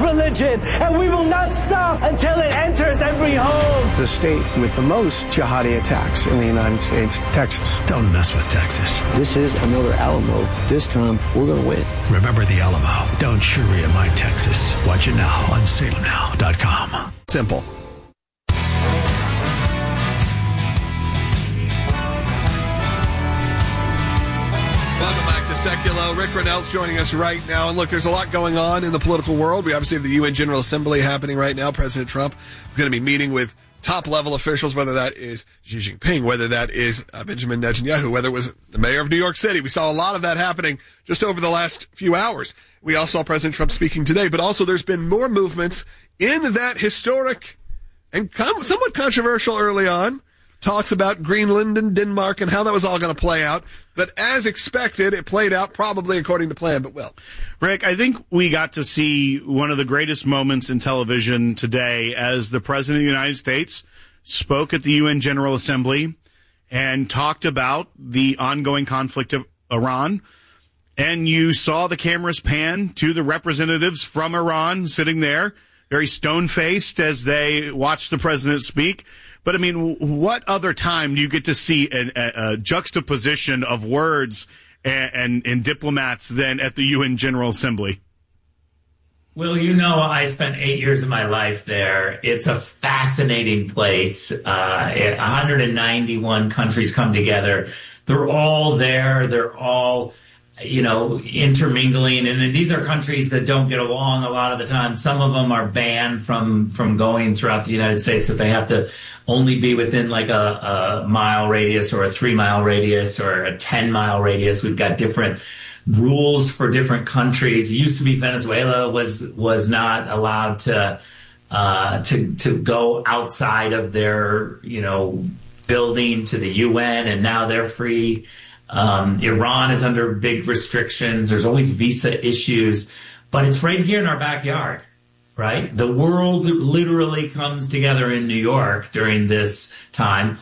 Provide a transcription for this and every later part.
religion, and we will not stop until it enters every home. The state with the most jihadi attacks in the United States, Texas. Don't mess with Texas. This is another Alamo. This time, we're going to win. Remember the Alamo. Don't Sharia my Texas. Watch it now on salemnow.com. Simple. Welcome back to Seculo. Rick Grenell's joining us right now. And look, there's a lot going on in the political world. We obviously have the UN General Assembly happening right now. President Trump is going to be meeting with top-level officials, whether that is Xi Jinping, whether that is Benjamin Netanyahu, whether it was the mayor of New York City. We saw a lot of that happening just over the last few hours. We also saw President Trump speaking today, but also there's been more movements in that historic and somewhat controversial early on talks about Greenland and Denmark and how that was all going to play out. But as expected, it played out probably according to plan, but well. Rick, I think we got to see one of the greatest moments in television today as the President of the United States spoke at the UN General Assembly and talked about the ongoing conflict of Iran. And you saw the cameras pan to the representatives from Iran sitting there, very stone-faced as they watched the president speak. But, I mean, what other time do you get to see a juxtaposition of words and diplomats than at the UN General Assembly? Well, you know, I spent 8 years of my life there. It's a fascinating place. 191 countries come together. They're all there. They're all, you know, intermingling. And these are countries that don't get along a lot of the time. Some of them are banned from going throughout the United States, that they have to only be within like a mile radius or a 3 mile radius or a 10-mile radius. We've got different rules for different countries. It used to be Venezuela was not allowed to go outside of their, you know, building to the UN, and now they're free. Iran is under big restrictions. There's always visa issues, but it's right here in our backyard, right? The world literally comes together in New York during this time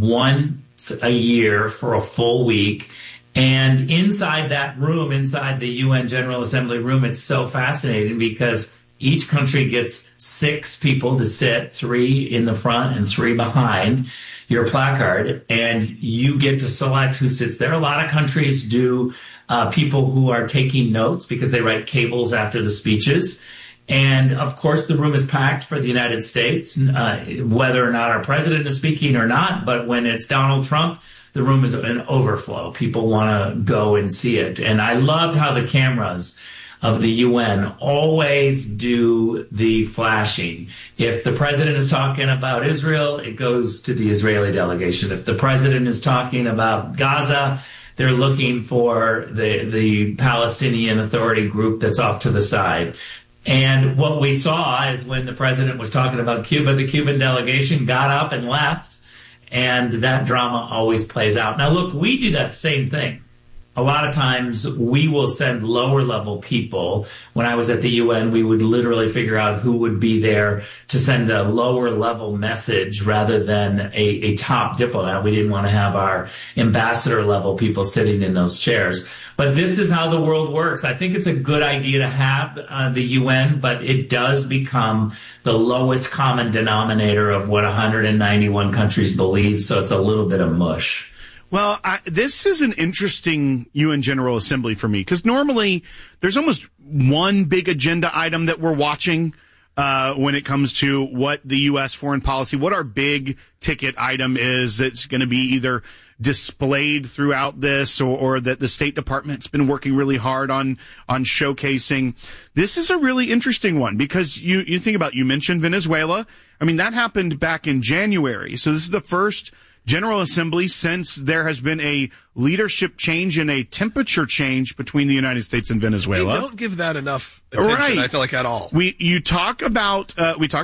once a year for a full week. And inside that room, inside the UN General Assembly room, it's so fascinating because each country gets 6 people to sit, 3 in the front and 3 behind your placard, and you get to select who sits there. A lot of countries do people who are taking notes because they write cables after the speeches. And, of course, the room is packed for the United States, whether or not our president is speaking or not. But when it's Donald Trump, the room is an overflow. People want to go and see it. And I loved how the cameras of the UN always do the flashing. If the president is talking about Israel, it goes to the Israeli delegation. If the president is talking about Gaza, they're looking for the Palestinian Authority group that's off to the side. And what we saw is when the president was talking about Cuba, the Cuban delegation got up and left, and that drama always plays out. Now, look, we do that same thing. A lot of times we will send lower level people. When I was at the UN, we would literally figure out who would be there to send a lower level message rather than a top diplomat. We didn't want to have our ambassador level people sitting in those chairs. But this is how the world works. I think it's a good idea to have the UN, but it does become the lowest common denominator of what 191 countries believe. So it's a little bit of mush. Well, this is an interesting UN General Assembly for me, because normally there's almost one big agenda item that we're watching when it comes to what the U.S. foreign policy, what our big ticket item is that's going to be either displayed throughout this or that the State Department's been working really hard on showcasing. This is a really interesting one because you think about, you mentioned Venezuela. I mean, that happened back in January. So this is the first General Assembly since there has been a leadership change and a temperature change between the United States and Venezuela. They don't give that enough attention, right. I feel like, at all. We talk about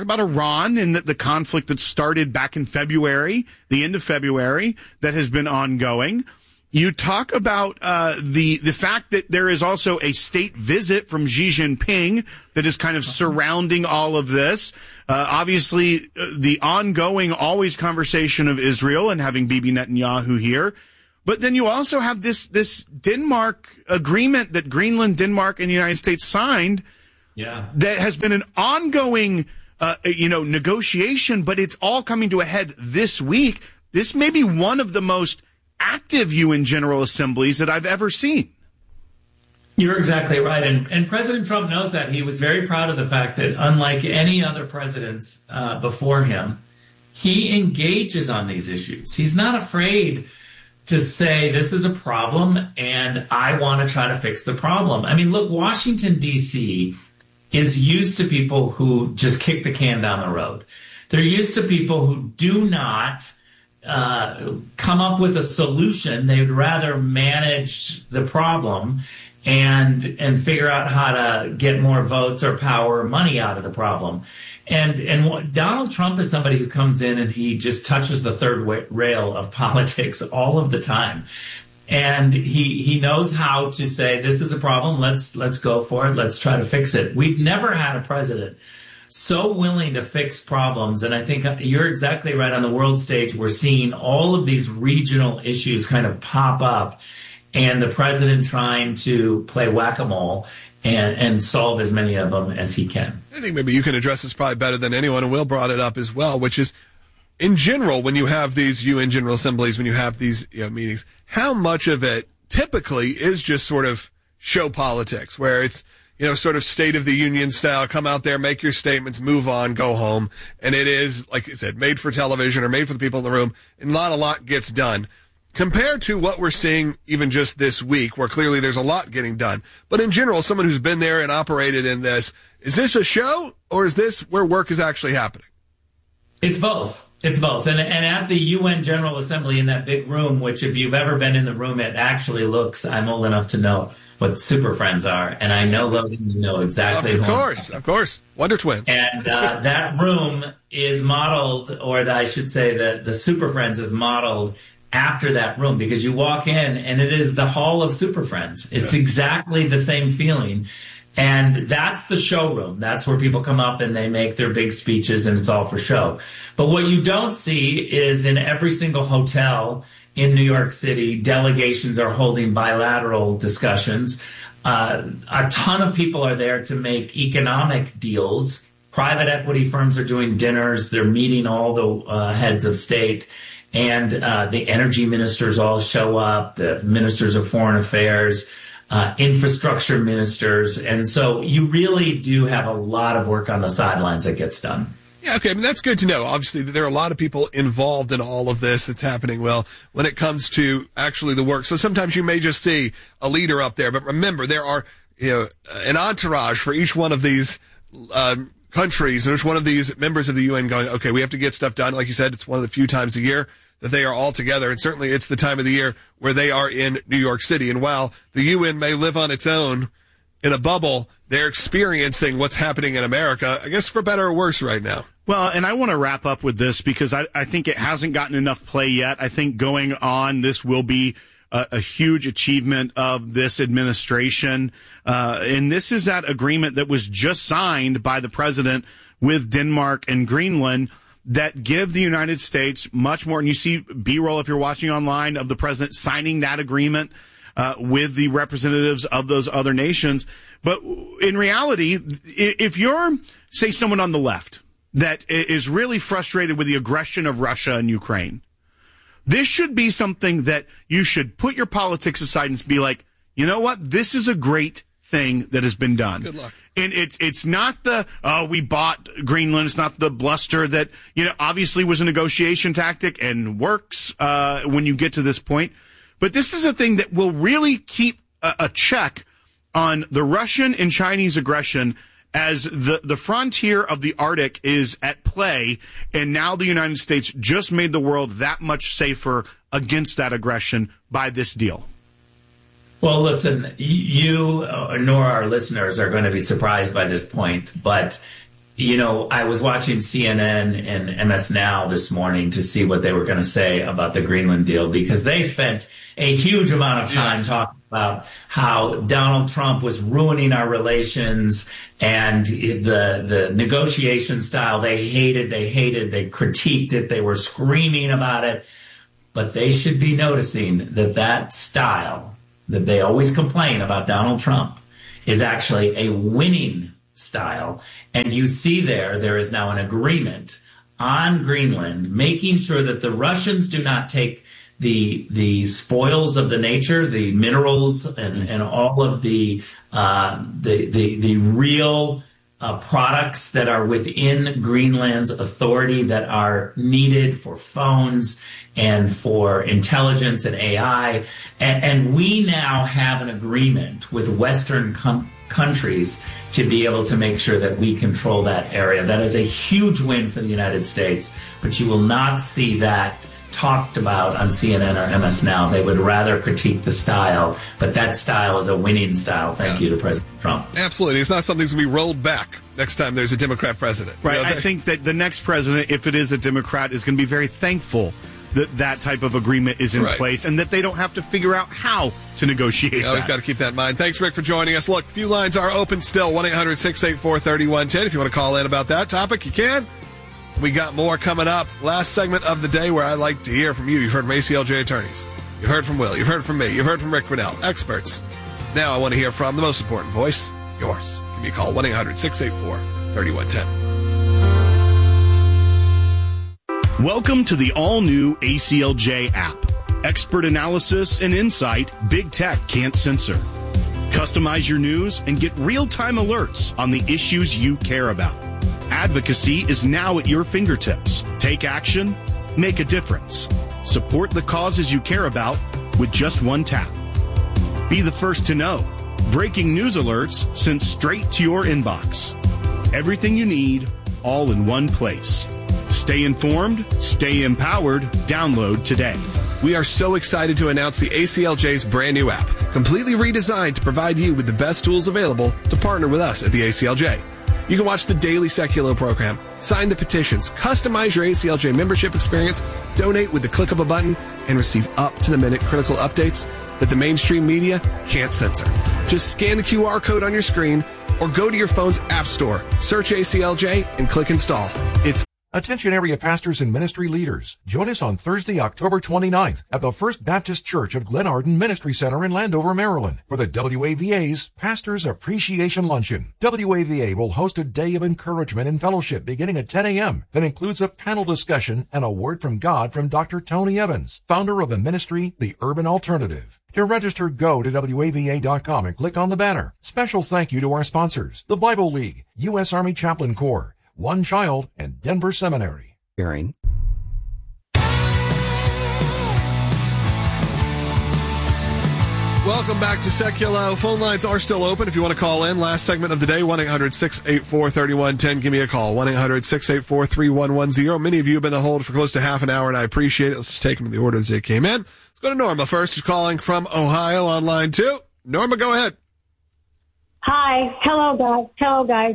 Iran and the conflict that started back in February, the end of February, that has been ongoing. You talk about the fact that there is also a state visit from Xi Jinping that is kind of surrounding all of this. Obviously, the ongoing always conversation of Israel and having Bibi Netanyahu here. But then you also have this Denmark agreement that Greenland, Denmark, and the United States signed that has been an ongoing, negotiation, but it's all coming to a head this week. This may be one of the most active UN General Assemblies that I've ever seen. You're exactly right. And President Trump knows that. He was very proud of the fact that, unlike any other presidents before him, he engages on these issues. He's not afraid to say, this is a problem, and I want to try to fix the problem. I mean, look, Washington, D.C. is used to people who just kick the can down the road. They're used to people who do not come up with a solution. They would rather manage the problem and figure out how to get more votes or power or money out of the problem. And Donald Trump is somebody who comes in and he just touches the third rail of politics all of the time. And he knows how to say, this is a problem, let's go for it, let's try to fix it. We've never had a president so willing to fix problems. And I think you're exactly right. On the world stage, we're seeing all of these regional issues kind of pop up, and the president trying to play whack-a-mole and solve as many of them as he can. I think maybe you can address this probably better than anyone, and Will brought it up as well, which is, in general, when you have these UN General Assemblies, when you have these meetings, how much of it typically is just sort of show politics, where it's, sort of State of the Union style, come out there, make your statements, move on, go home. And it is, like I said, made for television or made for the people in the room, and not a lot gets done. Compared to what we're seeing even just this week, where clearly there's a lot getting done. But in general, someone who's been there and operated in this, is this a show, or is this where work is actually happening? It's both. It's both. And at the UN General Assembly in that big room, which if you've ever been in the room, it actually looks, I'm old enough to know what Super Friends are. And I know, Logan, you know exactly. Of course. Wonder Twins. And that room is modeled, or I should say the Super Friends is modeled after that room, because you walk in and it is the Hall of Super Friends. It's exactly the same feeling. And that's the showroom. That's where people come up and they make their big speeches, and it's all for show. But what you don't see is in every single hotel in New York City, delegations are holding bilateral discussions. A ton of people are there to make economic deals. Private equity firms are doing dinners. They're meeting all the heads of state. And the energy ministers all show up, the ministers of foreign affairs, infrastructure ministers. And so you really do have a lot of work on the sidelines that gets done. Yeah, okay. I mean, that's good to know. Obviously, there are a lot of people involved in all of this that's happening, well, when it comes to actually the work. So sometimes you may just see a leader up there. But remember, there are an entourage for each one of these countries, and each one of these members of the UN going, okay, we have to get stuff done. Like you said, it's one of the few times a year that they are all together. And certainly it's the time of the year where they are in New York City. And while the UN may live on its own in a bubble, they're experiencing what's happening in America, I guess for better or worse right now. Well, and I want to wrap up with this because I think it hasn't gotten enough play yet. I think going on, this will be a huge achievement of this administration. And this is that agreement that was just signed by the president with Denmark and Greenland that give the United States much more. And you see B-roll, if you're watching online, of the president signing that agreement with the representatives of those other nations. But in reality, if you're, say, someone on the left that is really frustrated with the aggression of Russia and Ukraine, this should be something that you should put your politics aside and be like, you know what? This is a great thing that has been done. Good luck. And it's not the, we bought Greenland. It's not the bluster that, obviously was a negotiation tactic and works when you get to this point. But this is a thing that will really keep a check on the Russian and Chinese aggression as the frontier of the Arctic is at play, and now the United States just made the world that much safer against that aggression by this deal. Well, listen, you nor our listeners are going to be surprised by this point, but, I was watching CNN and MS Now this morning to see what they were going to say about the Greenland deal, because they spent a huge amount of time talking about how Donald Trump was ruining our relations and the negotiation style. They hated, they critiqued it, they were screaming about it. But they should be noticing that style that they always complain about Donald Trump is actually a winning style. And you see there is now an agreement on Greenland, making sure that the Russians do not take the spoils of the nature, the minerals and all of the real products that are within Greenland's authority that are needed for phones and for intelligence and AI. And we now have an agreement with Western countries to be able to make sure that we control that area. That is a huge win for the United States, but you will not see that talked about on CNN or MS Now. They would rather critique the style, but that style is a winning style. Thank you to President Trump. Absolutely. It's not something that's going to be rolled back next time there's a Democrat president. Right. I think that the next president, if it is a Democrat, is going to be very thankful that that type of agreement is in place and that they don't have to figure out how to negotiate that. You always got to keep that in mind. Thanks, Rick, for joining us. Look, a few lines are open still. 1-800-684-3110. If you want to call in about that topic, you can. We got more coming up. Last segment of the day where I like to hear from you. You've heard from ACLJ attorneys. You've heard from Will. You've heard from me. You've heard from Rick Grenell, experts. Now I want to hear from the most important voice, yours. Give me a call, 1-800-684-3110. Welcome to the all-new ACLJ app. Expert analysis and insight big tech can't censor. Customize your news and get real-time alerts on the issues you care about. Advocacy is now at your fingertips. Take action, make a difference. Support the causes you care about with just one tap. Be the first to know. Breaking news alerts sent straight to your inbox. Everything you need, all in one place. Stay informed, stay empowered. Download today. We are so excited to announce the ACLJ's brand new app, completely redesigned to provide you with the best tools available to partner with us at the ACLJ. You can watch the daily Seculo program, sign the petitions, customize your ACLJ membership experience, donate with the click of a button, and receive up-to-the-minute critical updates that the mainstream media can't censor. Just scan the QR code on your screen or go to your phone's app store, search ACLJ, and click install. Attention area pastors and ministry leaders. Join us on Thursday, October 29th at the First Baptist Church of Glen Arden Ministry Center in Landover, Maryland for the WAVA's Pastors Appreciation Luncheon. WAVA will host a day of encouragement and fellowship beginning at 10 a.m. that includes a panel discussion and a word from God from Dr. Tony Evans, founder of the ministry, The Urban Alternative. To register, go to WAVA.com and click on the banner. Special thank you to our sponsors, the Bible League, U.S. Army Chaplain Corps, One Child, and Denver Seminary. Hearing. Welcome back to Seculo. Phone lines are still open if you want to call in. Last segment of the day, 1-800-684-3110. Give me a call, 1-800-684-3110. Many of you have been on hold for close to half an hour, and I appreciate it. Let's just take them in the order as they came in. Let's go to Norma first, who's calling from Ohio on line 2. Norma, go ahead. Hi. Hello, guys.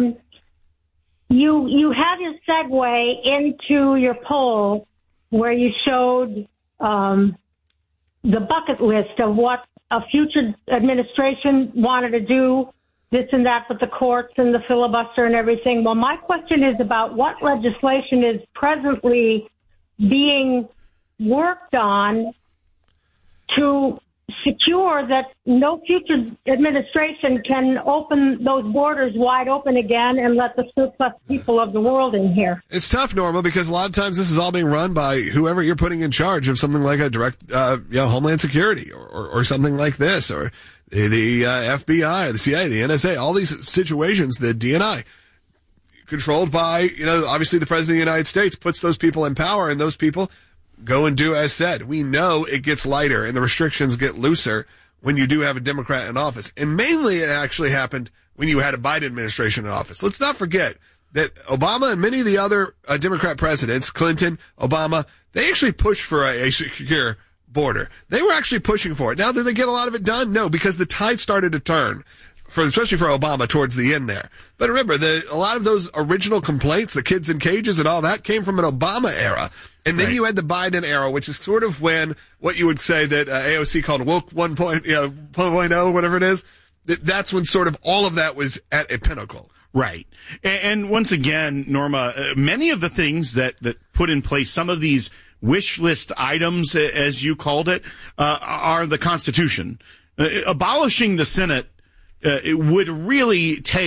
You have your segue into your poll where you showed the bucket list of what a future administration wanted to do, this and that with the courts and the filibuster and everything. Well, my question is about what legislation is presently being worked on to secure that no future administration can open those borders wide open again and let the surplus people of the world in here. It's tough, Norma, because a lot of times this is all being run by whoever you're putting in charge of something like a direct, Homeland Security or something like this, or the FBI, or the CIA, the NSA, all these situations, the DNI, controlled by, obviously the President of the United States puts those people in power, and those people go and do as said. We know it gets lighter and the restrictions get looser when you do have a Democrat in office. And mainly it actually happened when you had a Biden administration in office. Let's not forget that Obama and many of the other Democrat presidents, Clinton, Obama, they actually pushed for a secure border. They were actually pushing for it. Now, did they get a lot of it done? No, because the tide started to turn, especially for Obama towards the end there. But remember, a lot of those original complaints, the kids in cages and all that, came from an Obama era. And then you had the Biden era, which is sort of when what you would say that AOC called woke 1.0, whatever it is. That's when sort of all of that was at a pinnacle. Right. And once again, Norma, many of the things that put in place some of these wish list items, as you called it, are the Constitution. Abolishing the Senate it would really take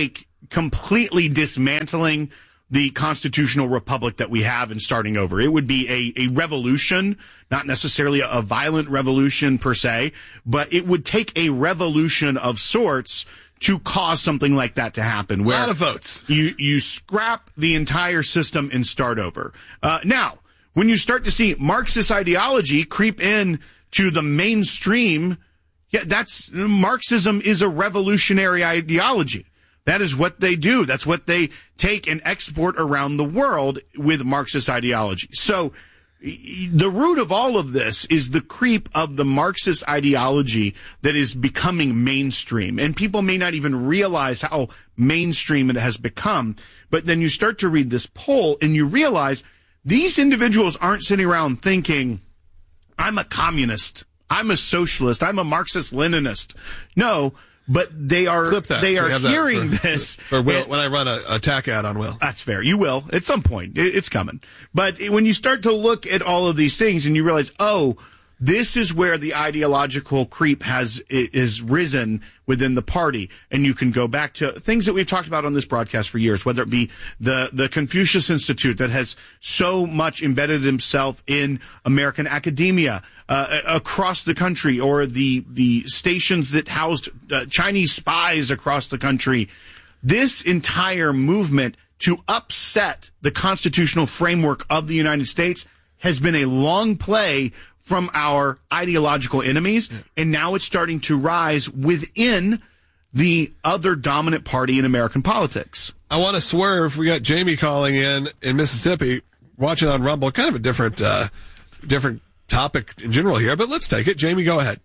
completely dismantling the constitutional republic that we have and starting over. It would be a revolution, not necessarily a violent revolution per se, but it would take a revolution of sorts to cause something like that to happen. Where a lot of votes. You scrap the entire system and start over. Now, when you start to see Marxist ideology creep in to the mainstream, Marxism is a revolutionary ideology. That is what they do. That's what they take and export around the world with Marxist ideology. So the root of all of this is the creep of the Marxist ideology that is becoming mainstream. And people may not even realize how mainstream it has become. But then you start to read this poll and you realize these individuals aren't sitting around thinking, I'm a communist, I'm a socialist, I'm a Marxist-Leninist. No. But they are hearing this. For Will, when I run a attack ad on Will. That's fair. You will. At some point. It's coming. But when you start to look at all of these things and you realize, oh, this is where the ideological creep is risen within the party. And you can go back to things that we've talked about on this broadcast for years, whether it be the Confucius Institute that has so much embedded himself in American academia across the country, or the stations that housed Chinese spies across the country. This entire movement to upset the constitutional framework of the United States has been a long play from our ideological enemies, and now it's starting to rise within the other dominant party in American politics. I want to swerve. We got Jamie calling in Mississippi, watching on Rumble. Kind of a different topic in general here, but let's take it. Jamie, go ahead.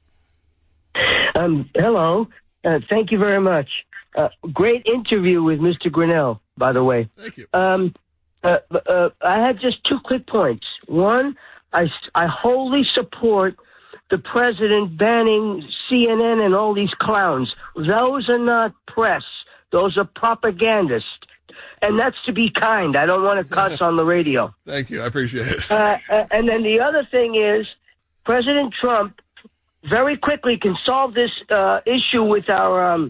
Hello. Thank you very much. Great interview with Mr. Grinnell, by the way. Thank you. I had just 2 quick points. One, I wholly support the president banning CNN and all these clowns. Those are not press. Those are propagandists. And that's to be kind. I don't want to cuss on the radio. Thank you. I appreciate it. And then the other thing is, President Trump very quickly can solve this issue with our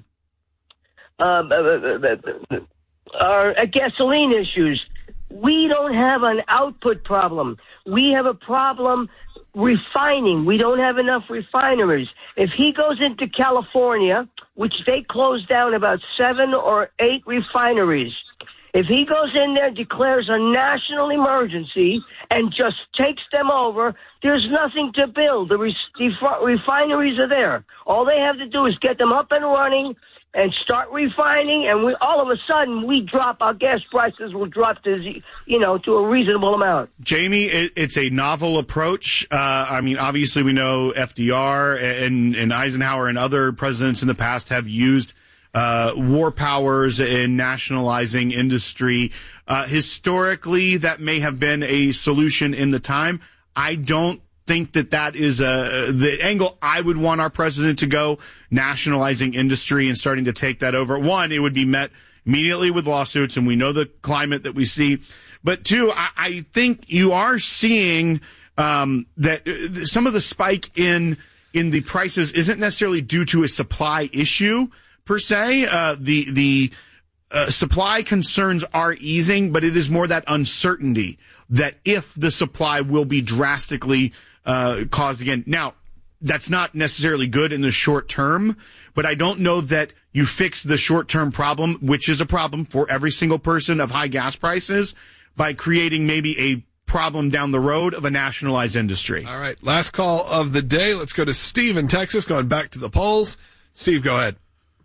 gasoline issues. We don't have an output problem. We have a problem refining. We don't have enough refineries. If he goes into California, which they closed down about 7 or 8 refineries, if he goes in there, declares a national emergency, and just takes them over, there's nothing to build. The refineries are there. All they have to do is get them up and running and start refining, and all of a sudden our gas prices will drop to a reasonable amount. Jamie, it's a novel approach. Obviously we know FDR and Eisenhower and other presidents in the past have used war powers in nationalizing industry. Historically, that may have been a solution in the time. I don't think that is the angle I would want our president to go, nationalizing industry and starting to take that over. One, it would be met immediately with lawsuits, and we know the climate that we see. But two, I think you are seeing that some of the spike in the prices isn't necessarily due to a supply issue per se. The supply concerns are easing, but it is more that uncertainty that if the supply will be drastically caused again. Now, that's not necessarily good in the short term, but I don't know that you fix the short-term problem, which is a problem for every single person of high gas prices, by creating maybe a problem down the road of a nationalized industry. All right, last call of the day. Let's go to Steve in Texas, going back to the polls. Steve, go ahead.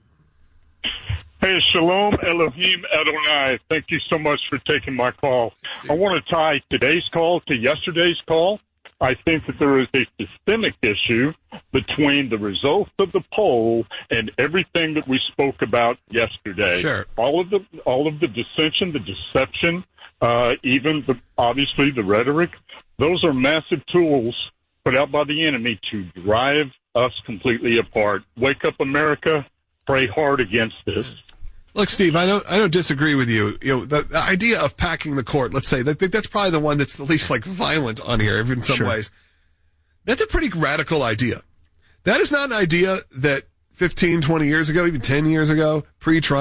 Hey, Shalom Elohim Adonai. Thank you so much for taking my call. Steve, I want to tie today's call to yesterday's call. I think that there is a systemic issue between the results of the poll and everything that we spoke about yesterday. Sure. All of the dissension, the deception, even obviously the rhetoric, those are massive tools put out by the enemy to drive us completely apart. Wake up, America. Pray hard against this. Look, Steve, I don't disagree with you. The idea of packing the court, let's say, that's probably the one that's the least violent on here, in some ways. That's a pretty radical idea. That is not an idea that 15, 20 years ago, even 10 years ago, pre-Trump,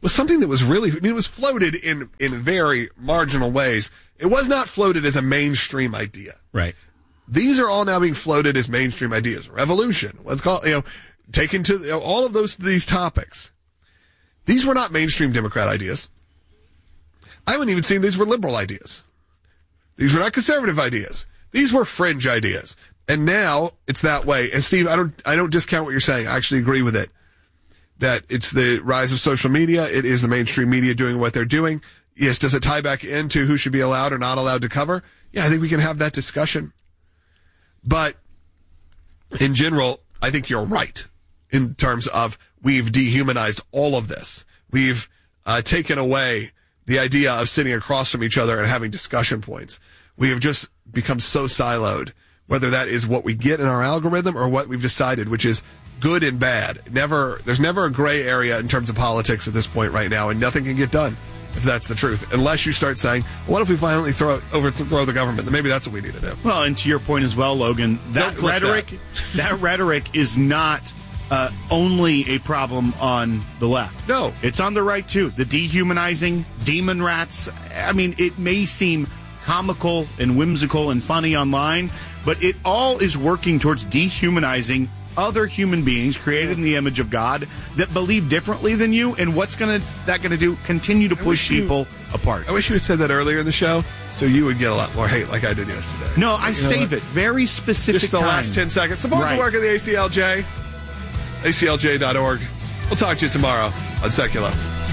was something that was really, it was floated in very marginal ways. It was not floated as a mainstream idea. Right. These are all now being floated as mainstream ideas. Revolution, let's call it, taken to all of these topics. These were not mainstream Democrat ideas. I haven't even seen these were liberal ideas. These were not conservative ideas. These were fringe ideas. And now it's that way. And Steve, I don't discount what you're saying. I actually agree with it. That it's the rise of social media. It is the mainstream media doing what they're doing. Yes, does it tie back into who should be allowed or not allowed to cover? Yeah, I think we can have that discussion. But in general, I think you're right in terms of we've dehumanized all of this. We've taken away the idea of sitting across from each other and having discussion points. We have just become so siloed, whether that is what we get in our algorithm or what we've decided, which is good and bad. There's never a gray area in terms of politics at this point right now, and nothing can get done if that's the truth. Unless you start saying, what if we violently overthrow the government? Then maybe that's what we need to do. Well, and to your point as well, Logan, that rhetoric is not only a problem on the left. No. It's on the right, too. The dehumanizing, demon rats. I mean, it may seem comical and whimsical and funny online, but it all is working towards dehumanizing other human beings created in the image of God that believe differently than you. And what's that going to do? Continue to push people apart. I wish you had said that earlier in the show so you would get a lot more hate like I did yesterday. No, I save it. Very specific Just the last 10 seconds. Support the work of the ACLJ. ACLJ.org. We'll talk to you tomorrow on Secular.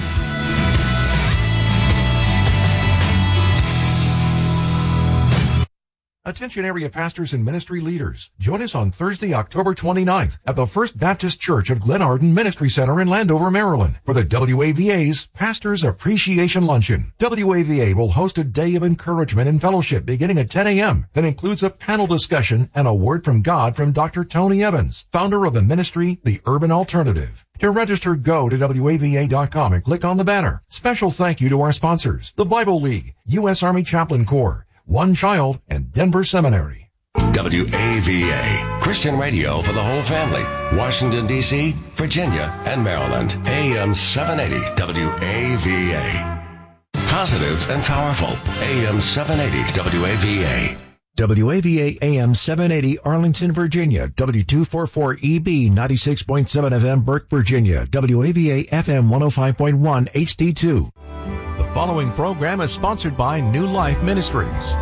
Attention area pastors and ministry leaders. Join us on Thursday, October 29th at the First Baptist Church of Glen Arden Ministry Center in Landover, Maryland for the WAVA's Pastors Appreciation Luncheon. WAVA will host a day of encouragement and fellowship beginning at 10 a.m. that includes a panel discussion and a word from God from Dr. Tony Evans, founder of the ministry, The Urban Alternative. To register, go to WAVA.com and click on the banner. Special thank you to our sponsors, the Bible League, U.S. Army Chaplain Corps, One Child, and Denver Seminary. WAVA, Christian radio for the whole family. Washington, D.C., Virginia, and Maryland. AM 780 WAVA. Positive and powerful. AM 780 WAVA. WAVA AM 780 Arlington, Virginia. W244EB 96.7 FM Burke, Virginia. WAVA FM 105.1 HD2. The following program is sponsored by New Life Ministries.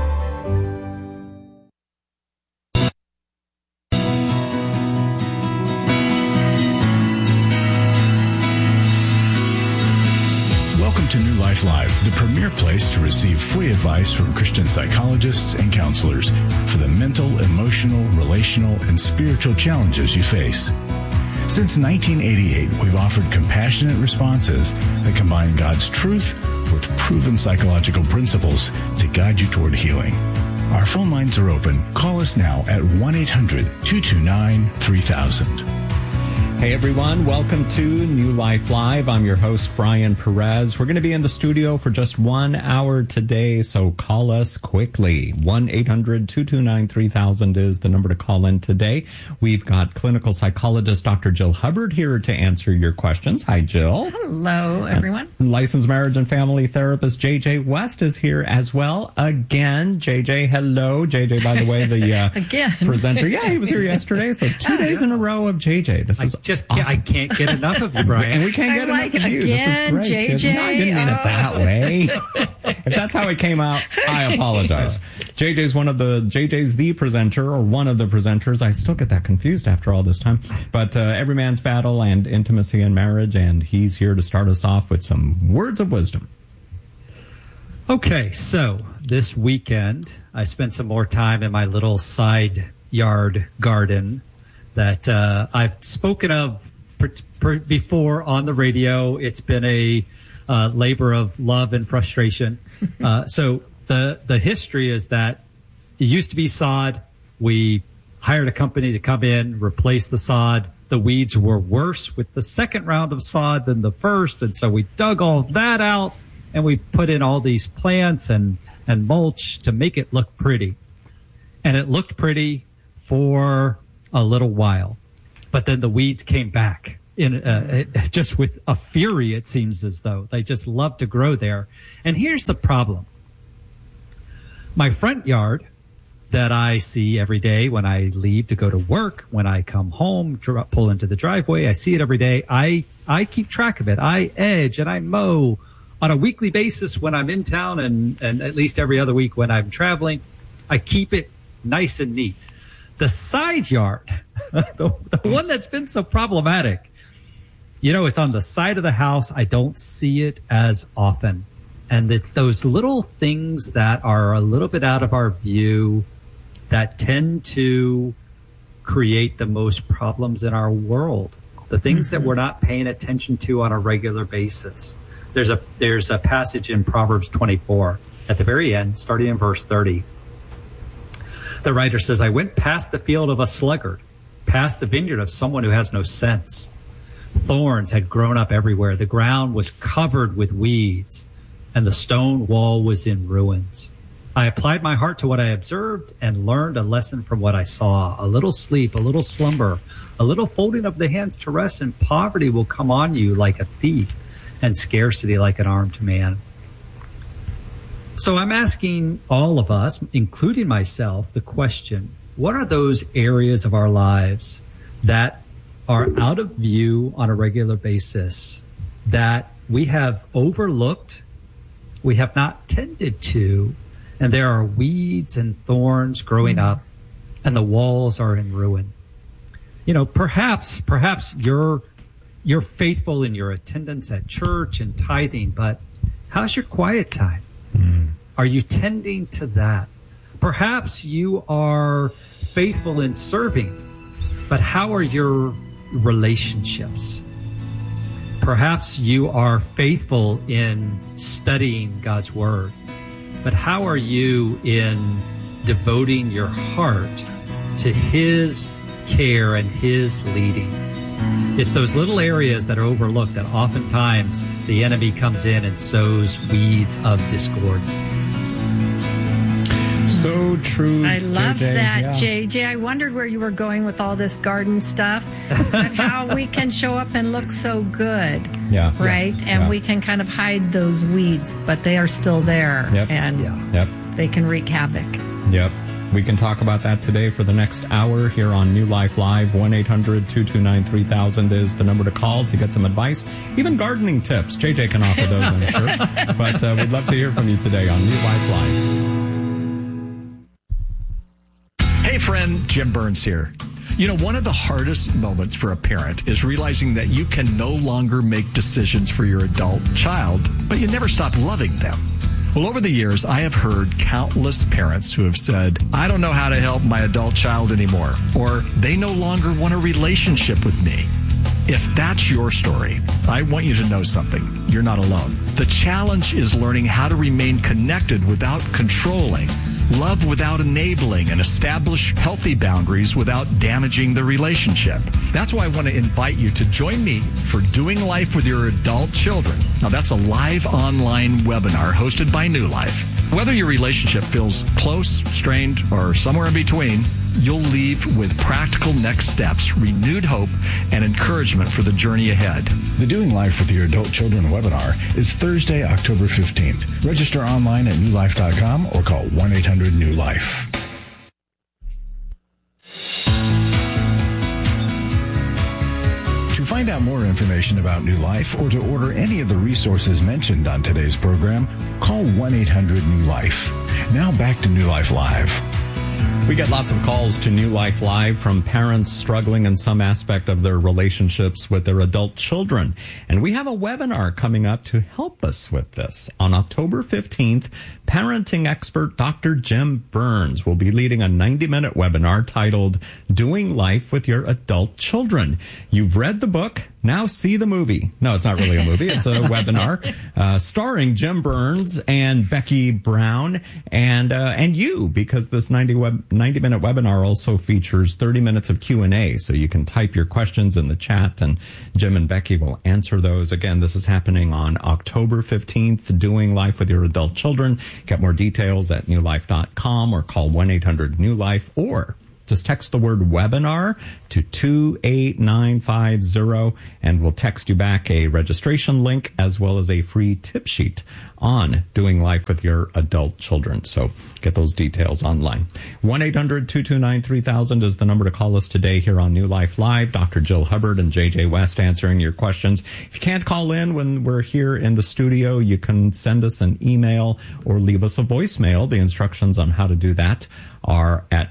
Welcome to New Life Live, the premier place to receive free advice from Christian psychologists and counselors for the mental, emotional, relational, and spiritual challenges you face. Since 1988, we've offered compassionate responses that combine God's truth with proven psychological principles to guide you toward healing. Our phone lines are open. Call us now at 1-800-229-3000. Hey everyone, welcome to New Life Live. I'm your host, Brian Perez. We're going to be in the studio for just 1 hour today, so call us quickly. 1-800-229-3000 is the number to call in today. We've got clinical psychologist Dr. Jill Hubbard here to answer your questions. Hi, Jill. Hello, everyone. And licensed marriage and family therapist JJ West is here as well. Again, JJ, hello. JJ, by the way, the presenter. Yeah, he was here yesterday, so 2 days in a row of JJ. This is awesome. I can't get enough of you, Brian. And we can't get enough of you. Again, this is great. JJ. No, I didn't mean it that way. If that's how it came out, I apologize. JJ's the presenter, or one of the presenters. I still get that confused after all this time. But Every Man's Battle and Intimacy in Marriage, and he's here to start us off with some words of wisdom. Okay, so this weekend, I spent some more time in my little side yard garden that I've spoken of before on the radio. It's been a labor of love and frustration. So the history is that it used to be sod. We hired a company to come in, replace the sod. The weeds were worse with the second round of sod than the first, and so we dug all of that out, and we put in all these plants and mulch to make it look pretty. And it looked pretty for a little while, but then the weeds came back just with a fury. It seems as though they just love to grow there. And here's the problem. My front yard that I see every day when I leave to go to work, when I come home, pull into the driveway, I see it every day. I keep track of it. I edge and I mow on a weekly basis when I'm in town and at least every other week when I'm traveling. I keep it nice and neat. The side yard, the one that's been so problematic, it's on the side of the house. I don't see it as often. And it's those little things that are a little bit out of our view that tend to create the most problems in our world. The things that we're not paying attention to on a regular basis. There's a passage in Proverbs 24 at the very end, starting in verse 30. The writer says, I went past the field of a sluggard, past the vineyard of someone who has no sense. Thorns had grown up everywhere. The ground was covered with weeds, and the stone wall was in ruins. I applied my heart to what I observed and learned a lesson from what I saw. A little sleep, a little slumber, a little folding of the hands to rest, and poverty will come on you like a thief, and scarcity like an armed man. So I'm asking all of us, including myself, the question, what are those areas of our lives that are out of view on a regular basis that we have overlooked, we have not tended to, and there are weeds and thorns growing up, and the walls are in ruin? Perhaps you're faithful in your attendance at church and tithing, but how's your quiet time? Are you tending to that? Perhaps you are faithful in serving, but how are your relationships? Perhaps you are faithful in studying God's Word, but how are you in devoting your heart to His care and His leading? It's those little areas that are overlooked that oftentimes the enemy comes in and sows weeds of discord. So true. I love JJ. that, Yeah. JJ. I wondered where you were going with all this garden stuff and how we can show up and look so good. Yeah. Right? Yes. And Yeah. we can kind of hide those weeds, but they are still there. Yep. And Yep. they can wreak havoc. Yep. We can talk about that today for the next hour here on New Life Live. 1-800-229-3000 is the number to call to get some advice, even gardening tips. JJ can offer those, I'm sure. But we'd love to hear from you today on New Life Live. Hey friend, Jim Burns here. One of the hardest moments for a parent is realizing that you can no longer make decisions for your adult child, but you never stop loving them. Well, over the years, I have heard countless parents who have said, I don't know how to help my adult child anymore, or they no longer want a relationship with me. If that's your story, I want you to know something. You're not alone. The challenge is learning how to remain connected without controlling, love without enabling, and establish healthy boundaries without damaging the relationship. That's why I want to invite you to join me for Doing Life with Your Adult Children. Now, that's a live online webinar hosted by New Life. Whether your relationship feels close, strained, or somewhere in between, you'll leave with practical next steps, renewed hope, and encouragement for the journey ahead. The Doing Life with Your Adult Children webinar is Thursday, October 15th. Register online at newlife.com or call 1-800-NEW-LIFE. To find out more information about New Life or to order any of the resources mentioned on today's program, call 1-800-NEW-LIFE. Now back to New Life Live. We get lots of calls to New Life Live from parents struggling in some aspect of their relationships with their adult children. And we have a webinar coming up to help us with this. On October 15th, parenting expert Dr. Jim Burns will be leading a 90-minute webinar titled Doing Life with Your Adult Children. You've read the book. Now see the movie. No, it's not really a movie. It's a webinar starring Jim Burns and Becky Brown and you, because this 90-minute webinar also features 30 minutes of Q&A, so you can type your questions in the chat, and Jim and Becky will answer those. Again, this is happening on October 15th, Doing Life with Your Adult Children. Get more details at newlife.com or call 1-800-NEW-LIFE or Just text the word webinar to 28950, and we'll text you back a registration link as well as a free tip sheet on doing life with your adult children. So get those details online. 1-800-229-3000 is the number to call us today here on New Life Live. Dr. Jill Hubbard and JJ West answering your questions. If you can't call in when we're here in the studio, you can send us an email or leave us a voicemail. The instructions on how to do that are at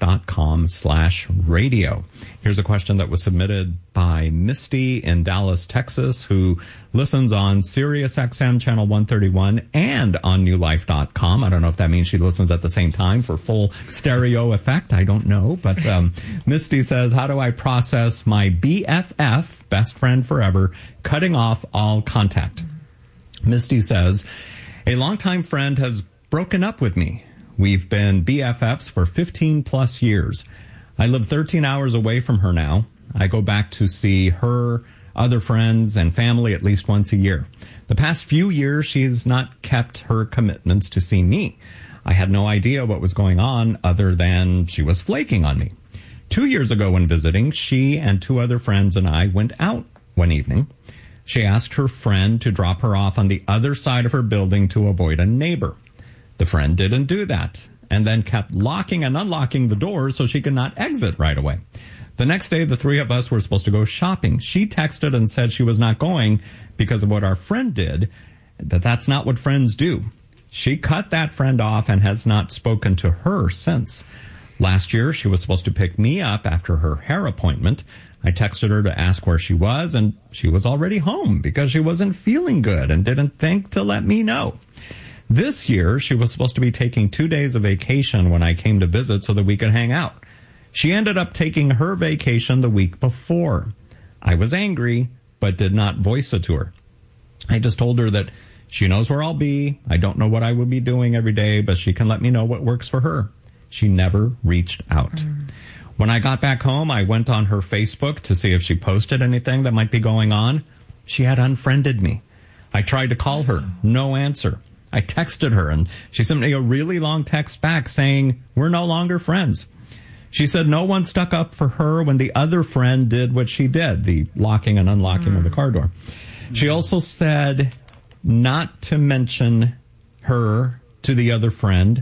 newlife.com/radio. Here's a question that was submitted by Misty in Dallas, Texas, who listens on Sirius XM channel 131 and on newlife.com. I don't know if that means she listens at the same time for full stereo effect. I don't know. But Misty says, how do I process my BFF, best friend forever, cutting off all contact? Misty says, a longtime friend has broken up with me. We've been BFFs for 15 plus years. I live 13 hours away from her now. I go back to see her, other friends, and family at least once a year. The past few years, she's not kept her commitments to see me. I had no idea what was going on other than she was flaking on me. 2 years ago when visiting, she and 2 other friends and I went out one evening. She asked her friend to drop her off on the other side of her building to avoid a neighbor. The friend didn't do that and then kept locking and unlocking the doors so she could not exit right away. The next day, the 3 of us were supposed to go shopping. She texted and said she was not going because of what our friend did, that that's not what friends do. She cut that friend off and has not spoken to her since. Last year, she was supposed to pick me up after her hair appointment. I texted her to ask where she was, and she was already home because she wasn't feeling good and didn't think to let me know. This year, she was supposed to be taking 2 days of vacation when I came to visit so that we could hang out. She ended up taking her vacation the week before. I was angry, but did not voice it to her. I just told her that she knows where I'll be. I don't know what I will be doing every day, but she can let me know what works for her. She never reached out. When I got back home, I went on her Facebook to see if she posted anything that might be going on. She had unfriended me. I tried to call her. No answer. I texted her, and she sent me a really long text back saying, we're no longer friends. She said no one stuck up for her when the other friend did what she did, the locking and unlocking of the car door. She also said not to mention her to the other friend.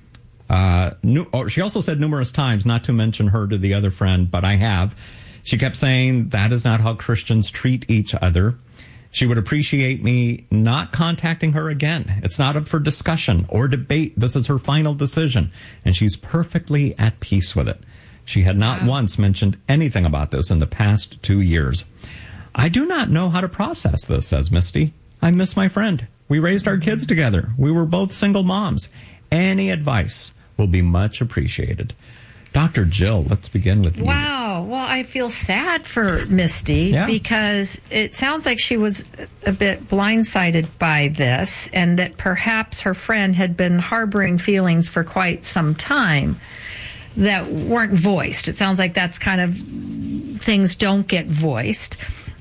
She also said numerous times not to mention her to the other friend, but I have. She kept saying that is not how Christians treat each other. She would appreciate me not contacting her again. It's not up for discussion or debate. This is her final decision, and she's perfectly at peace with it. She had not once mentioned anything about this in the past 2 years. I do not know how to process this, says Misty. I miss my friend. We raised our kids together. We were both single moms. Any advice will be much appreciated. Dr. Jill, let's begin with you. Wow. Well, I feel sad for Misty because it sounds like she was a bit blindsided by this and that perhaps her friend had been harboring feelings for quite some time that weren't voiced. It sounds like that's kind of things don't get voiced.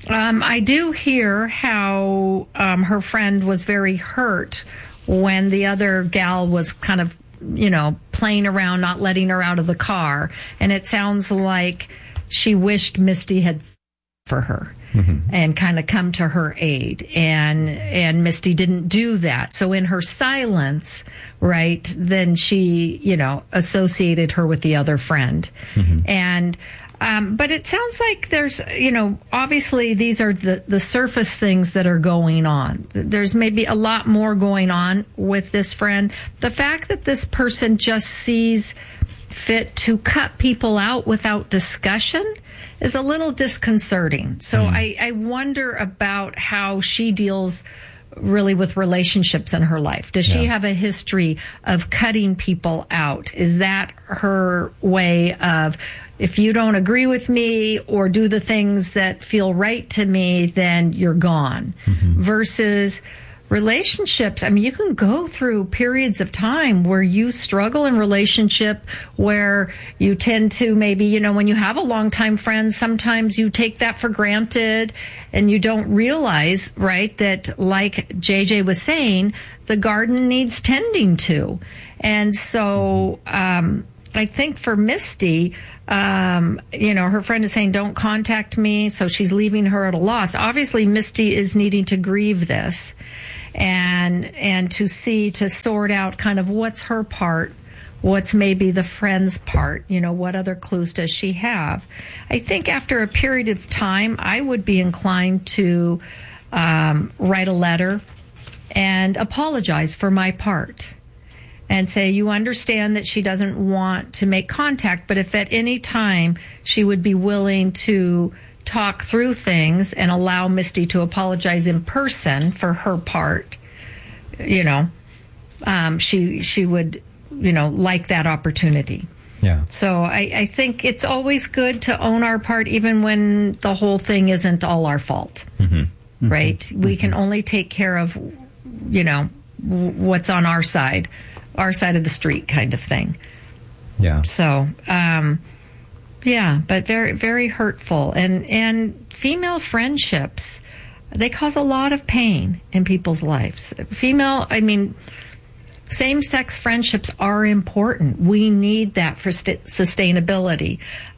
I do hear how her friend was very hurt when the other gal was kind of playing around, not letting her out of the car. And it sounds like she wished Misty had for her and kind of come to her aid. And Misty didn't do that. So in her silence, right, then she, associated her with the other friend. And but it sounds like there's, obviously these are the surface things that are going on. There's maybe a lot more going on with this friend. The fact that this person just sees fit to cut people out without discussion is a little disconcerting. So I wonder about how she deals really with relationships in her life. Does she have a history of cutting people out? Is that her way of, if you don't agree with me or do the things that feel right to me, then you're gone? Versus relationships. I mean, you can go through periods of time where you struggle in relationship, where you tend to maybe, when you have a longtime friend, sometimes you take that for granted and you don't realize, right, that like JJ was saying, the garden needs tending to. And so, I think for Misty, her friend is saying, don't contact me, so she's leaving her at a loss. Obviously, Misty is needing to grieve this and to sort out kind of what's her part, what's maybe the friend's part, what other clues does she have. I think after a period of time, I would be inclined to write a letter and apologize for my part. And say, you understand that she doesn't want to make contact, but if at any time she would be willing to talk through things and allow Misty to apologize in person for her part, she would, like that opportunity. Yeah. So I think it's always good to own our part, even when the whole thing isn't all our fault, right? Mm-hmm. We can only take care of, what's on our side of the street kind of thing. Yeah. So, but very, very hurtful. And female friendships, they cause a lot of pain in people's lives. Same-sex friendships are important. We need that for sustainability.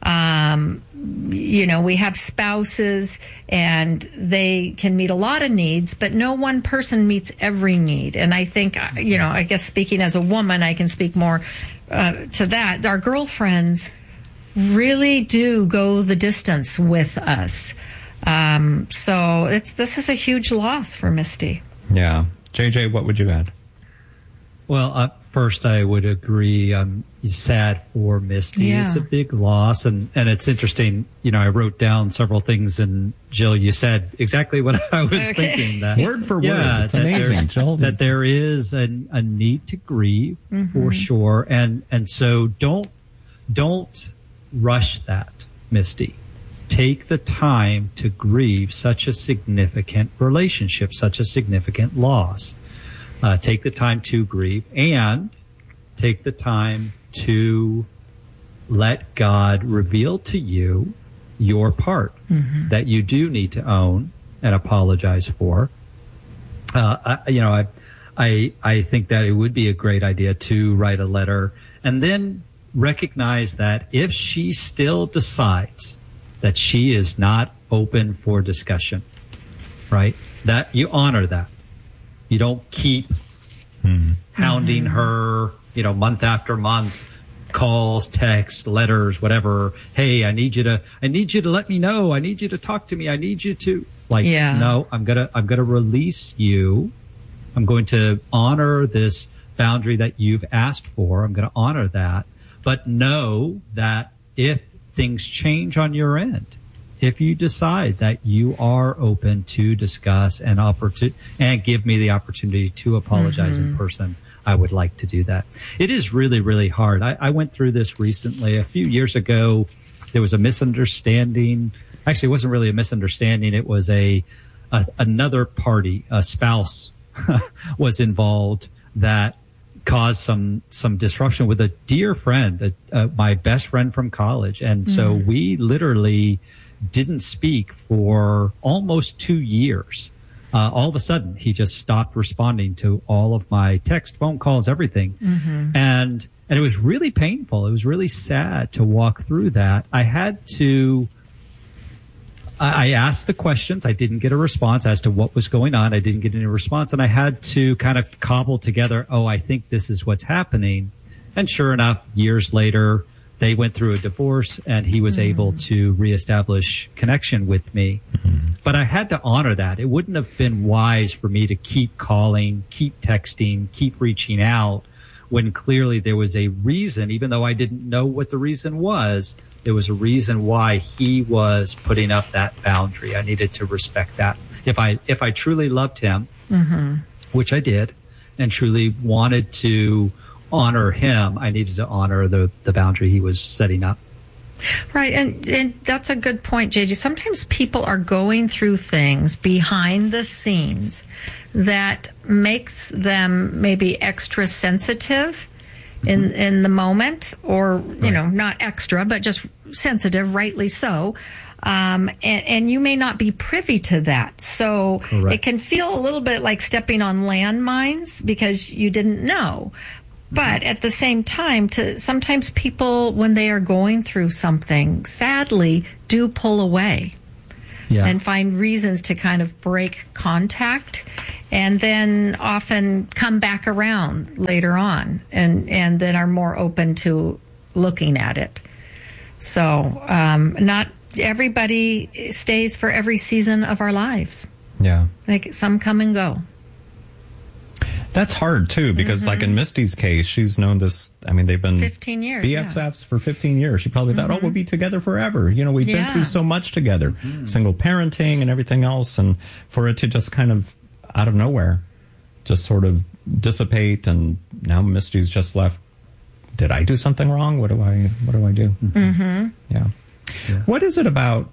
We have spouses and they can meet a lot of needs, but no one person meets every need. And I think, I guess speaking as a woman, I can speak more to that. Our girlfriends really do go the distance with us. So this is a huge loss for Misty. Yeah. JJ, what would you add? Well, first I would agree. I'm sad for Misty. Yeah. It's a big loss, and it's interesting. I wrote down several things, and Jill, you said exactly what I was thinking. That word for word, it's amazing, Jill. That there is a need to grieve for sure, and so don't rush that, Misty. Take the time to grieve such a significant relationship, such a significant loss. Take the time to grieve and take the time to let God reveal to you your part that you do need to own and apologize for. I think that it would be a great idea to write a letter and then recognize that if she still decides that she is not open for discussion, right, that you honor that. You don't keep hounding her, month after month, calls, texts, letters, whatever. Hey, I need you to let me know. I need you to talk to me. I need you to no, I'm going to release you. I'm going to honor this boundary that you've asked for. I'm going to honor that. But know that if things change on your end, if you decide that you are open to discuss and give me the opportunity to apologize in person, I would like to do that. It is really, really hard. I went through this recently. A few years ago, there was a misunderstanding. Actually, it wasn't really a misunderstanding. It was another party, a spouse was involved that caused some disruption with a dear friend, my best friend from college. And so we literally didn't speak for almost 2 years. All of a sudden, he just stopped responding to all of my text, phone calls, everything. And it was really painful. It was really sad to walk through that. I asked the questions. I didn't get a response as to what was going on. I didn't get any response. And I had to kind of cobble together, I think this is what's happening. And sure enough, years later, they went through a divorce and he was able to reestablish connection with me. But I had to honor that. It wouldn't have been wise for me to keep calling, keep texting, keep reaching out when clearly there was a reason, even though I didn't know what the reason was, there was a reason why he was putting up that boundary. I needed to respect that. If I truly loved him, which I did, and truly wanted to honor him, I needed to honor the boundary he was setting up. Right, and that's a good point, JJ. Sometimes people are going through things behind the scenes that makes them maybe extra sensitive in the moment, or not extra, but just sensitive, rightly so. And you may not be privy to that. So Correct. It can feel a little bit like stepping on landmines because you didn't know. But at the same time, sometimes people, when they are going through something, sadly, do pull away. Yeah. And find reasons to kind of break contact, and then often come back around later on, and then are more open to looking at it. So not everybody stays for every season of our lives. Yeah. Like, some come and go. That's hard, too, because like in Misty's case, she's known this, I mean, they've been 15 years, BFFs for 15 years. She probably thought, oh, we'll be together forever. You know, we've been through so much together, single parenting and everything else. And for it to just kind of out of nowhere, just sort of dissipate. And now Misty's just left. Did I do something wrong? What do I do? Mm-hmm. Yeah. What is it about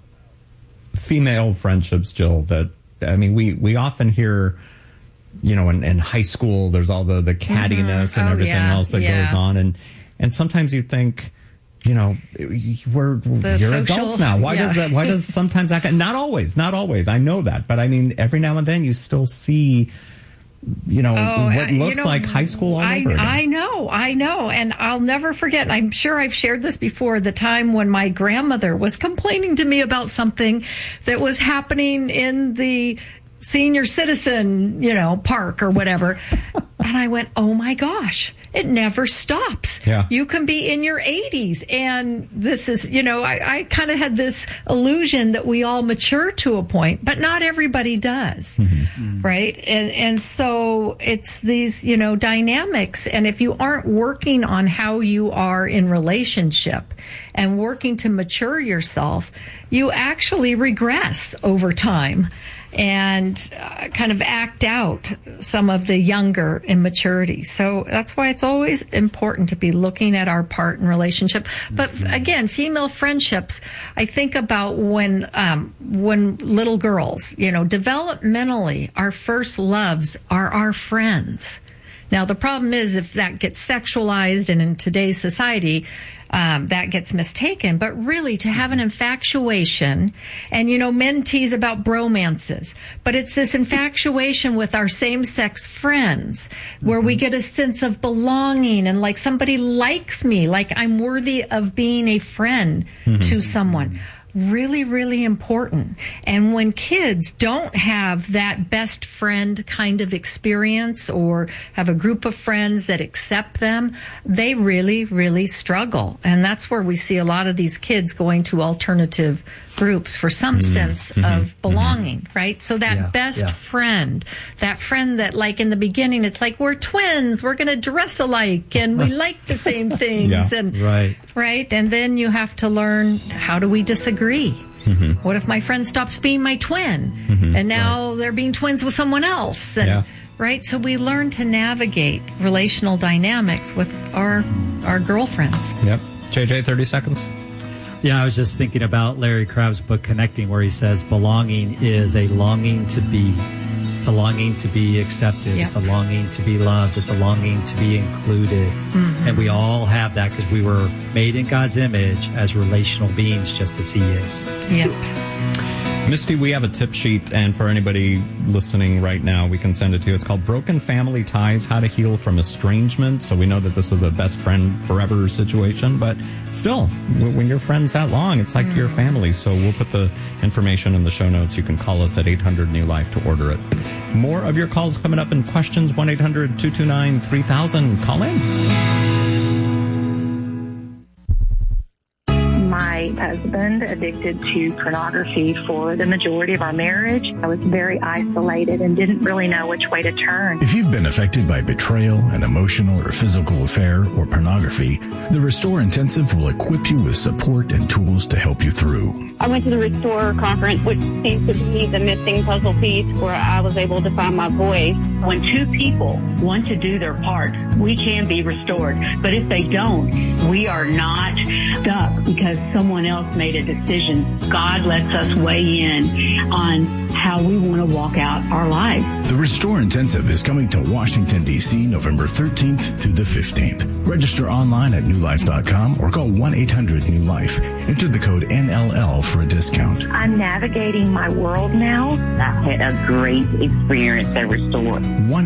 female friendships, Jill, that, I mean, we often hear, you know, in high school, there's all the cattiness and everything else that goes on. And sometimes you think, you know, you're adults now. Why does sometimes that, not always. I know that. But I mean, every now and then you still see, you know, what looks like high school all over again. I know. And I'll never forget, I'm sure I've shared this before, the time when my grandmother was complaining to me about something that was happening in the senior citizen, you know, park or whatever. And I went, oh my gosh, it never stops. Yeah. You can be in your 80s. And this is, you know, I kind of had this illusion that we all mature to a point, but not everybody does. Mm-hmm. Right. And so it's these, you know, dynamics. And if you aren't working on how you are in relationship and working to mature yourself, you actually regress over time and kind of act out some of the younger immaturity. So that's why it's always important to be looking at our part in relationship. But again, female friendships, I think about when little girls, you know, developmentally, our first loves are our friends. Now, the problem is if that gets sexualized, and in today's society, that gets mistaken, but really to have an infatuation, and, you know, men tease about bromances, but it's this infatuation with our same-sex friends where we get a sense of belonging and like somebody likes me, like I'm worthy of being a friend to someone. Really, really important. And when kids don't have that best friend kind of experience or have a group of friends that accept them, they really, really struggle. And that's where we see a lot of these kids going to alternative groups for some sense of belonging, right? So that best friend, that friend that, like, in the beginning, it's like, we're twins, we're going to dress alike, and we like the same things. And right? And then you have to learn, how do we disagree? What if my friend stops being my twin, and now they're being twins with someone else? And, right? So we learn to navigate relational dynamics with our girlfriends. Yep. JJ, 30 seconds. Yeah, I was just thinking about Larry Crabb's book, Connecting, where he says belonging is a longing to be. It's a longing to be accepted. Yep. It's a longing to be loved. It's a longing to be included. And we all have that because we were made in God's image as relational beings, just as He is. Yep. Misty, we have a tip sheet, and for anybody listening right now, we can send it to you. It's called Broken Family Ties, How to Heal from Estrangement. So we know that this was a best friend forever situation, but still, when you're friends that long, it's like your family. So we'll put the information in the show notes. You can call us at 800-NEW-LIFE to order it. More of your calls coming up in questions, 1-800-229-3000. Call in. My husband addicted to pornography for the majority of our marriage. I was very isolated and didn't really know which way to turn. If you've been affected by betrayal, an emotional or physical affair, or pornography, the Restore Intensive will equip you with support and tools to help you through. I went to the Restore conference, which seems to be the missing puzzle piece where I was able to find my voice. When two people want to do their part, we can be restored. But if they don't, we are not stuck because someone else made a decision. God lets us weigh in on how we want to walk out our lives. The Restore Intensive is coming to Washington, D.C. November 13th through the 15th. Register online at newlife.com or call 1-800-NEW-LIFE. Enter the code NLL for a discount. I'm navigating my world now. I've had a great experience at Restore.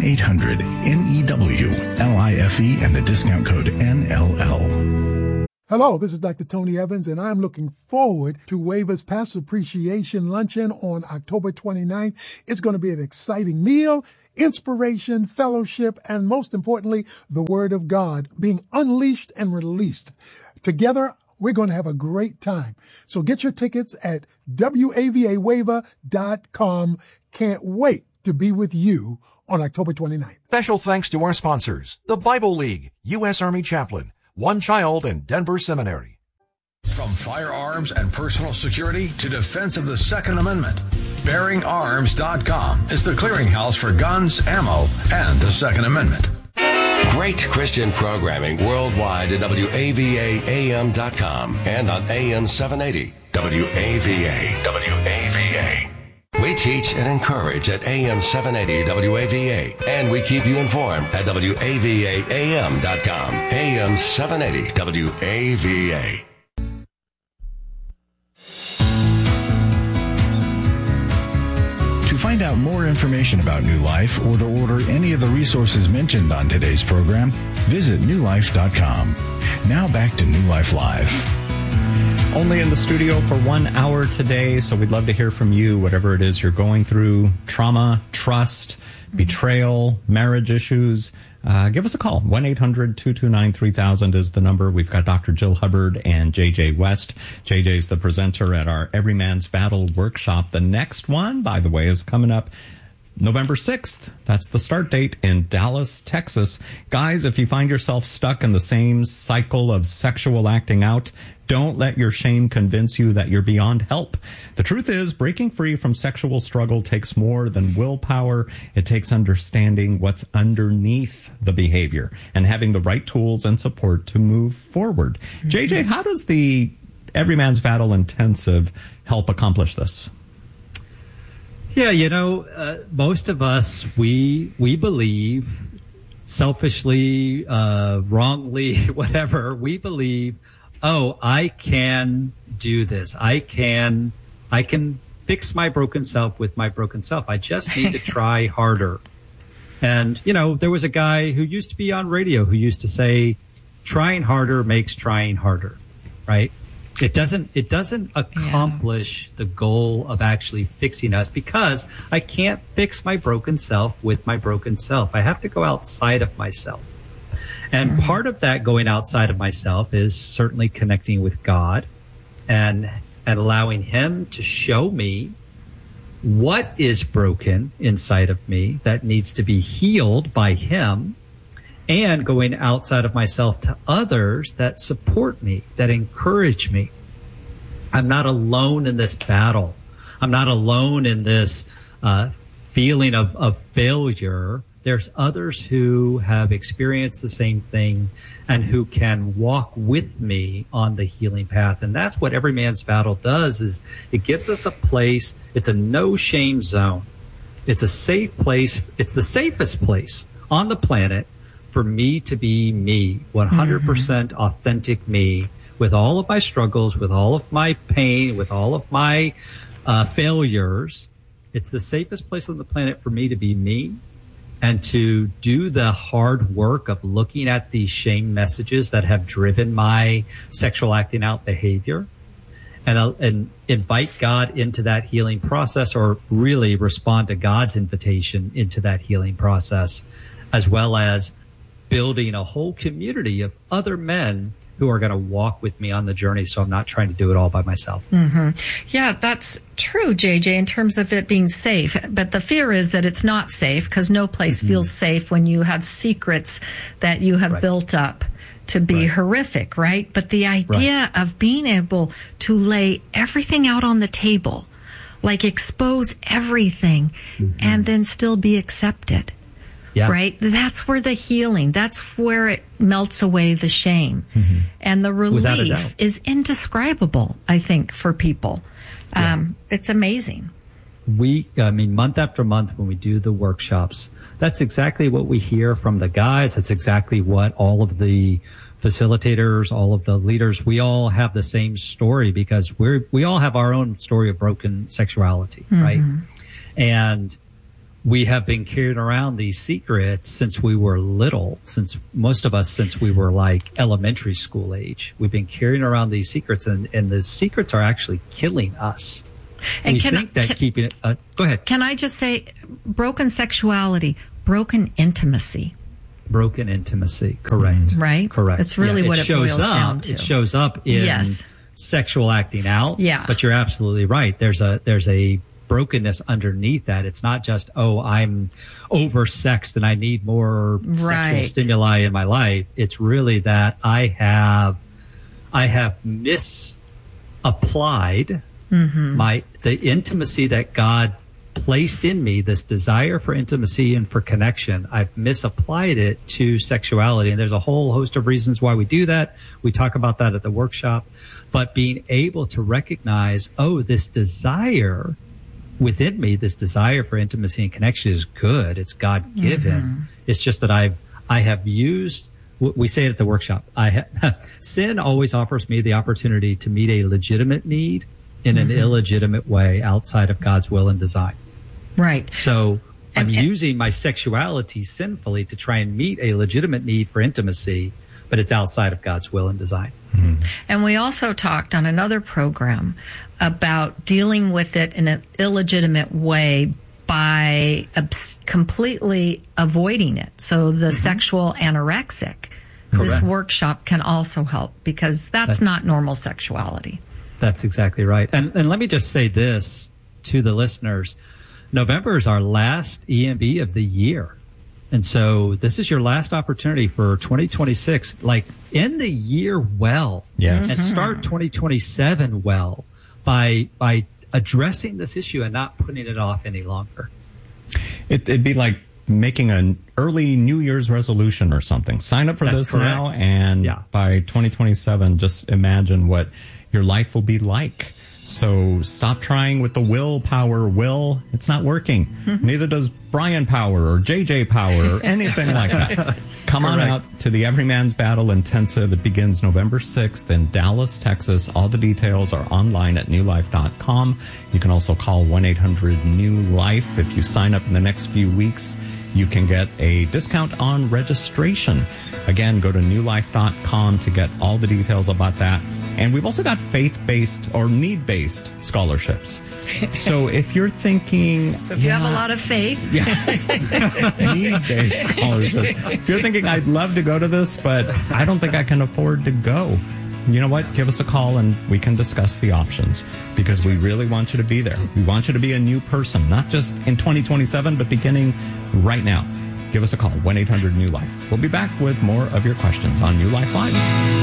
1-800-NEWLIFE and the discount code NLL. Hello, this is Dr. Tony Evans, and I'm looking forward to WAVA's Pastor Appreciation Luncheon on October 29th. It's going to be an exciting meal, inspiration, fellowship, and most importantly, the Word of God being unleashed and released. Together, we're going to have a great time. So get your tickets at WAVAWAVA.com. Can't wait to be with you on October 29th. Special thanks to our sponsors, the Bible League, U.S. Army Chaplain, One Child, and Denver Seminary. From firearms and personal security to defense of the Second Amendment, BearingArms.com is the clearinghouse for guns, ammo, and the Second Amendment. Great Christian programming worldwide at WAVAAM.com and on AM 780 WAVA. We teach and encourage at AM 780 WAVA, and we keep you informed at WAVAAM.com. AM 780 WAVA. To find out more information about New Life or to order any of the resources mentioned on today's program, visit newlife.com. Now back to New Life Live. Only in the studio for 1 hour today, so we'd love to hear from you, whatever it is you're going through, trauma, trust, betrayal, marriage issues. Give us a call. 1-800-229-3000 is the number. We've got Dr. Jill Hubbard and J.J. West. J.J.'s the presenter at our Every Man's Battle workshop. The next one, by the way, is coming up November 6th. That's the start date in Dallas, Texas. Guys, if you find yourself stuck in the same cycle of sexual acting out, don't let your shame convince you that you're beyond help. The truth is, breaking free from sexual struggle takes more than willpower. It takes understanding what's underneath the behavior and having the right tools and support to move forward. Mm-hmm. JJ, how does the Every Man's Battle Intensive help accomplish this? Yeah, most of us, we believe, selfishly, wrongly, whatever, we believe, oh, I can do this. I can fix my broken self with my broken self. I just need to try harder. And, there was a guy who used to be on radio who used to say, trying harder makes trying harder, right? It doesn't accomplish the goal of actually fixing us, because I can't fix my broken self with my broken self. I have to go outside of myself. And part of that going outside of myself is certainly connecting with God and allowing Him to show me what is broken inside of me that needs to be healed by Him, and going outside of myself to others that support me, that encourage me. I'm not alone in this battle. I'm not alone in this feeling of failure. There's others who have experienced the same thing and who can walk with me on the healing path. And that's what Every Man's Battle does, is it gives us a place. It's a no-shame zone. It's a safe place. It's the safest place on the planet for me to be me, 100% authentic me, with all of my struggles, with all of my pain, with all of my failures. It's the safest place on the planet for me to be me and to do the hard work of looking at these shame messages that have driven my sexual acting out behavior, and invite God into that healing process, or really respond to God's invitation into that healing process, as well as building a whole community of other men who are going to walk with me on the journey, so I'm not trying to do it all by myself. Mm-hmm. Yeah, that's true, JJ, in terms of it being safe. But the fear is that it's not safe, because no place feels safe when you have secrets that you have built up to be horrific, right? But the idea of being able to lay everything out on the table, like expose everything, and then still be accepted. Yeah. Right? That's where the healing, that's where it melts away the shame. Mm-hmm. And the relief is indescribable, I think, for people. It's amazing. Month after month when we do the workshops, that's exactly what we hear from the guys. That's exactly what all of the facilitators, all of the leaders, we all have the same story because we all have our own story of broken sexuality, right? And we have been carrying around these secrets since we were little, since we were like elementary school age. We've been carrying around these secrets and the secrets are actually killing us. And go ahead. Can I just say broken sexuality, broken intimacy. Broken intimacy, correct. Right? Correct. That's really what it boils down to. It shows up in sexual acting out. Yeah. But you're absolutely right. There's a brokenness underneath that. It's not just, I'm oversexed and I need more sexual stimuli in my life. It's really that I have misapplied the intimacy that God placed in me, this desire for intimacy and for connection. I've misapplied it to sexuality. And there's a whole host of reasons why we do that. We talk about that at the workshop. But being able to recognize, this desire within me, this desire for intimacy and connection is good. It's God-given. It's just that I have used, we say it at the workshop, sin always offers me the opportunity to meet a legitimate need in an illegitimate way outside of God's will and design. Right. So I'm using my sexuality sinfully to try and meet a legitimate need for intimacy, but it's outside of God's will and design. And we also talked on another program about dealing with it in an illegitimate way by completely avoiding it. So the sexual anorexic, this workshop can also help because that's not normal sexuality. That's exactly right. And let me just say this to the listeners. November is our last EMB of the year. And so this is your last opportunity for 2026. Like, end the year well. Yes. And start 2027 well by addressing this issue and not putting it off any longer. It'd be like making an early New Year's resolution or something. Sign up for this now, and by 2027, just imagine what your life will be like. So stop trying with the willpower. It's not working. Neither does Brian Power or JJ Power or anything like that. Come on out to the Everyman's Battle Intensive. It begins November 6th in Dallas, Texas. All the details are online at newlife.com. You can also call 1-800-NEW-LIFE. If you sign up in the next few weeks, you can get a discount on registration. Again, go to newlife.com to get all the details about that. And we've also got faith-based or need-based scholarships. So if you're thinking... So if you have a lot of faith... need-based scholarships. If you're thinking, I'd love to go to this, but I don't think I can afford to go. You know what? Give us a call and we can discuss the options because we really want you to be there. We want you to be a new person, not just in 2027, but beginning right now. Give us a call, 1-800-NEW-LIFE. We'll be back with more of your questions on New Life Live.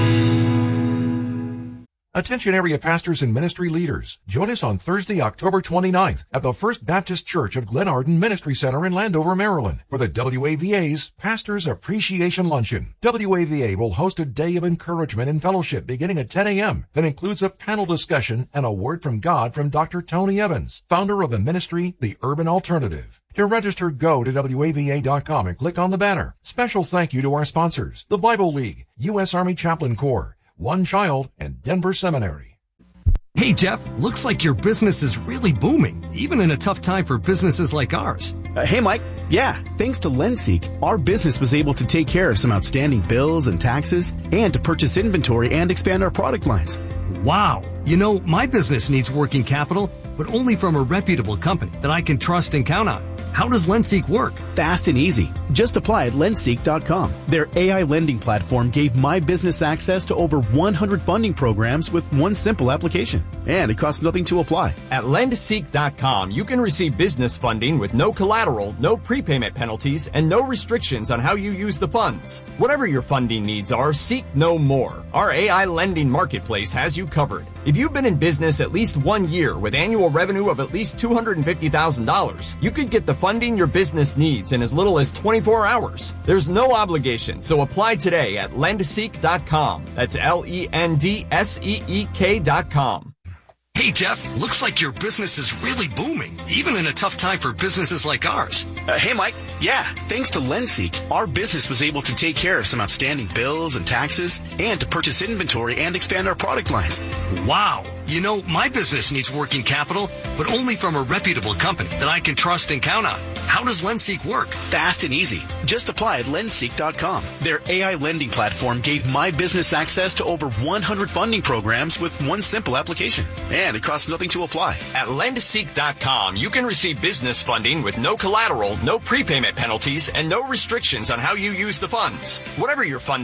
Attention area pastors and ministry leaders. Join us on Thursday, October 29th at the First Baptist Church of Glen Arden Ministry Center in Landover, Maryland for the WAVA's Pastors Appreciation Luncheon. WAVA will host a day of encouragement and fellowship beginning at 10 a.m. that includes a panel discussion and a word from God from Dr. Tony Evans, founder of the ministry, The Urban Alternative. To register, go to WAVA.com and click on the banner. Special thank you to our sponsors, the Bible League, U.S. Army Chaplain Corps, One Child, and Denver Seminary. Hey, Jeff, looks like your business is really booming, even in a tough time for businesses like ours. Hey, Mike. Yeah, thanks to Lenseek, our business was able to take care of some outstanding bills and taxes and to purchase inventory and expand our product lines. Wow. You know, my business needs working capital, but only from a reputable company that I can trust and count on. How does Lenseek work? Fast and easy. Just apply at Lenseek.com. Their AI lending platform gave my business access to over 100 funding programs with one simple application. And it costs nothing to apply. At Lendseek.com, you can receive business funding with no collateral, no prepayment penalties, and no restrictions on how you use the funds. Whatever your funding needs are, seek no more. Our AI lending marketplace has you covered. If you've been in business at least 1 year with annual revenue of at least $250,000, you could get the funding your business needs in as little as 24 hours. There's no obligation, so apply today at lendseek.com. That's LENDSEEK.com. Hey, Jeff, looks like your business is really booming, even in a tough time for businesses like ours. Hey, Mike. Yeah, thanks to LendSeek, our business was able to take care of some outstanding bills and taxes and to purchase inventory and expand our product lines. Wow. You know, my business needs working capital, but only from a reputable company that I can trust and count on. How does LendSeek work? Fast and easy. Just apply at lendseek.com. Their AI lending platform gave my business access to over 100 funding programs with one simple application. And it costs nothing to apply. At lendseek.com, you can receive business funding with no collateral, no prepayment penalties, and no restrictions on how you use the funds. Whatever your fund